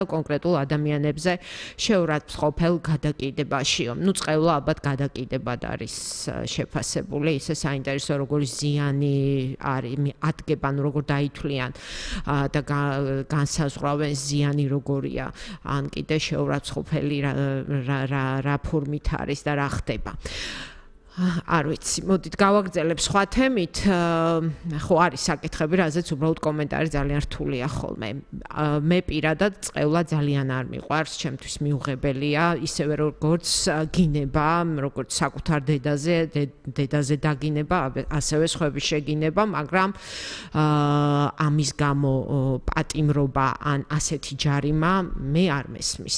კონკრეტულ ადამიანებზე შეურაცხყოფელ გადაკიდებაშიო. წყევლა ალბათ გადაკიდებად არის შეფასებული, ისე საინტერესო როგორი ზიანი არის ადგება, როგორ დაითვლიან და განსაზღვრავენ ზიანი როგორია, ან კიდე შეურაცხყოფელი რა ფორმით არის და რა ხდება. არ ვიცი, მოდით გავაგრძელებ სხვა თემით. ხო არის საკითხები, რაზეც უბრალოდ კომენტარი ძალიან რთულია ხოლმე. მე პირადად წყევლა ძალიან არ მიყვარს, ჩემთვის მიუღებელია, ისევე როგორც გინება, როგორც საკუთარ დედაზე დაგინება, ასევე სხვების შეგინება, მაგრამ ამის გამო პატიმრობა ან ასეთი ჯარიმა მე არ მესმის.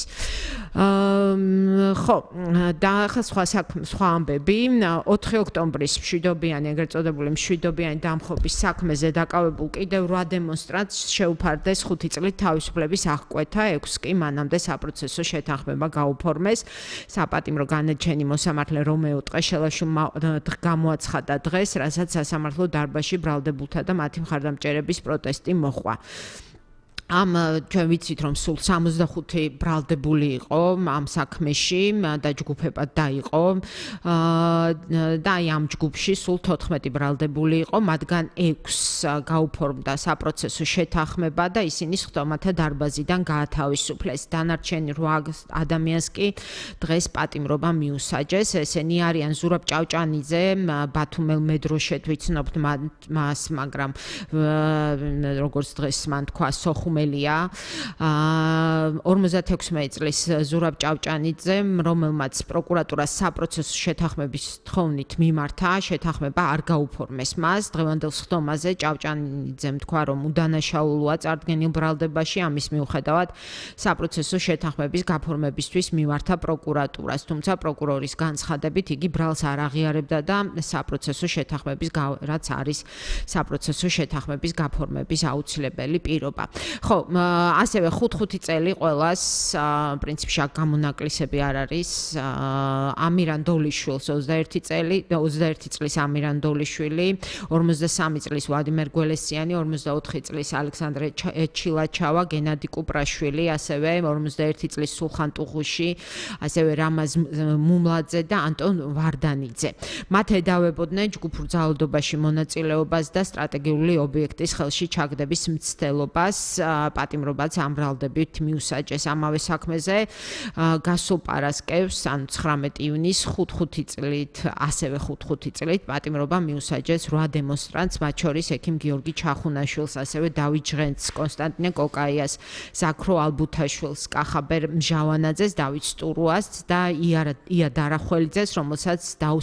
ხო, და ახლა სხვა ამბები. 4 ოქტომბრის მშვიდობიანი, ეგრეთ წოდებული მშვიდობიანი დამხობის საქმეზე დაკავებულ კიდევ 8 დემონსტრანტს შეუფარდეს 5 წლით თავისუფლების აღკვეთა, 6 კი მანამდე საპროცესო შეთანხმება გაუფორმეს. საპატიმრო განაჩენი მოსამართლე რომეო ტყეშელაშვილმა გამოაცხადა დღეს, რასაც სასამართლო დარბაზში ბრალდებულთა და მათი მხარდამჭერების პროტესტი მოჰყვა. ჩვენ ვიცით, რომ სულ 65 ბრალდებული იყო ამ საქმეში, დაჯგუფებად დაიყო და აი ამ ჯგუფში სულ 14 ბრალდებული იყო, მათგან 6 გაუფორმდა საპროცესო შეთანხმება და ისინი სხდომათა დარბაზიდან გაათავისუფლეს. დანარჩენი 8 ადამიანს კი დღეს პატიმრობა მიუსაჯეს. ესენი არიან ზურაბ ჭავჭანიძე, ბათუმელ მედროშეთ ვიცნობთ მას, მაგრამ როგორც დღეს მან თქვა, სოხუმელია. 56 წლის ზურაბ ჭავჭანიძე, რომელმაც პროკურატურა საპროცესო შეთანხმების თხოვნით მიმართა, შეთანხმება არ გაუფორმეს მას. დღევანდელ სხდომაზე ჭავჭანიძემ თქვა, რომ უდანაშაულოა წარდგენილ ბრალდებაში, ამის მიუხედავად საპროცესო შეთანხმების გაფორმებისთვის მიმართა პროკურატურას, თუმცა პროკურორის განცხადებით იგი ბრალს არ აღიარებდა და საპროცესო შეთანხმების რაც არის საპროცესო შეთანხმების გაფორმების აუცილებელი პირობა. ხო, ასევე 5 წელი ყველას პრინციპში გამონაკლისები არ არის. ამირან დოლიშვილს 21 წლის ამირან დოლიშვილი, 43 წლის ვლადიმერ გველესიანი, 44 წლის ალექსანდრე ჩილაჩავა, გენადი კუპრაშვილი, ასევე 41 წლის სულხან ტუღუში, ასევე რამაზ მუმლაძე და ანტონ ვარდანიძე. მათ ედავებოდნენ ჯგუფურ ძალადობაში მონაწილეობას და სტრატეგიული ობიექტის ხელში ჩაგდების მცდელობას. პატიმრობაც ამ ბრალდებით მიუსაჯეს. ამავე საქმეზე გასულ პარასკევს, ანუ 19 ივნისს 5 წლით, ასევე 5 წლით პატიმრობა მიუსაჯეს 8 დემონსტრანტს, მათ შორის ექიმ გიორგი ჩახუნაშვილს, ასევე დავით ჟღენტს, კონსტანტინე კოკაიას, ზაქრო ალბუთაშვილს, კახაბერ მჟავანაძეს, დავით სტურუას და ია დარახველიძეს, რომელსაც